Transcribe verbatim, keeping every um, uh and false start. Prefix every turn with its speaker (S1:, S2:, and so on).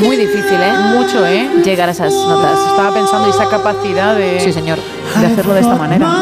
S1: muy difícil, ¿eh?
S2: Mucho, ¿eh?
S1: Llegar a esas notas.
S2: Estaba pensando esa capacidad de,
S1: Sí, señor.
S2: de hacerlo de esta manera.